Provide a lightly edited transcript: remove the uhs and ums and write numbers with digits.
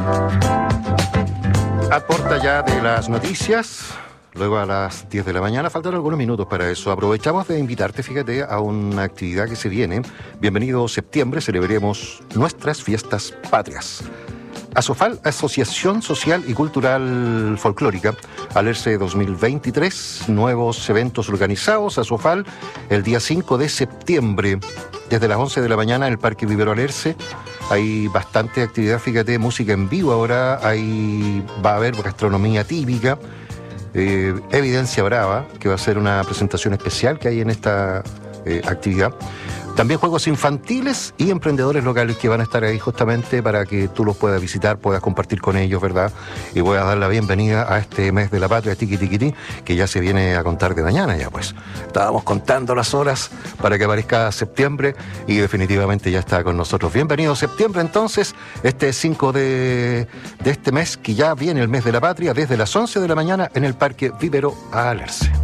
A porta ya de las noticias, luego a las 10 de la mañana, faltan algunos minutos para eso. Aprovechamos de invitarte, fíjate, a una actividad que se viene. Bienvenido septiembre, celebremos nuestras fiestas patrias. ASOFAL, Asociación Social y Cultural Folclórica, Alerce 2023, nuevos eventos organizados. ASOFAL, el día 5 de septiembre, desde las 11 de la mañana en el Parque Vivero Alerce. Hay bastante actividad, fíjate, música en vivo ahora, va a haber gastronomía típica, Evidencia Brava, que va a ser una presentación especial que hay en esta actividad. También juegos infantiles y emprendedores locales que van a estar ahí justamente para que tú los puedas visitar, puedas compartir con ellos, ¿verdad? Y voy a dar la bienvenida a este mes de la patria, tiquitiquití, que ya se viene a contar de mañana ya, pues. Estábamos contando las horas para que aparezca septiembre y definitivamente ya está con nosotros. Bienvenido septiembre, entonces, este 5 de este mes, que ya viene el mes de la patria, desde las 11 de la mañana en el Parque Vivero Alerce.